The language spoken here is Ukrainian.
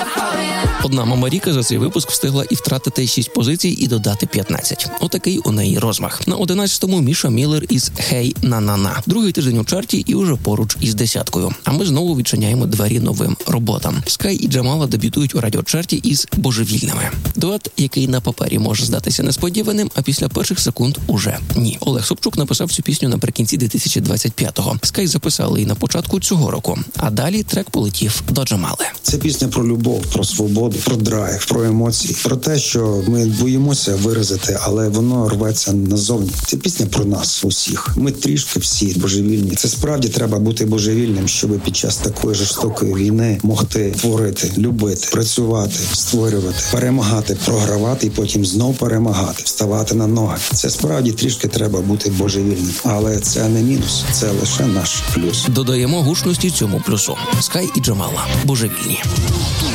Одна Мама Ріка за цей випуск встигла і втратити 6 позицій, і додати 15. Отакий у неї розмах. На 11-му Міша Міллер із «Хей, на-на-на». Другий тиждень у чарті і уже поруч із десяткою. А ми знову відчиняємо двері новим роботам. Скай і Джамала дебютують у радіочарті із «Божевільними». Дует, який на папері може здатися несподіваним, а після перших секунд уже ні. Олег Собчук написав цю пісню наприкінці 2025-го. Скай записали її на початку цього року. А далі трек полетів до Джамали. Це пісня про любов, про свободу, про драйв, про емоції, про те, що ми боїмося виразити, але воно рветься назовні. Це пісня про нас усіх. Ми трішки всі божевільні. Це справді треба бути божевільним, щоб під час такої жорстокої війни могти творити, любити, працювати, створювати, перемагати, програвати і потім знов перемагати, вставати на ноги. Це справді трішки треба бути божевільним. Але це не мінус, це лише наш плюс. Додаємо гучності цьому плюсу. Скай і Джамала. Божевільні.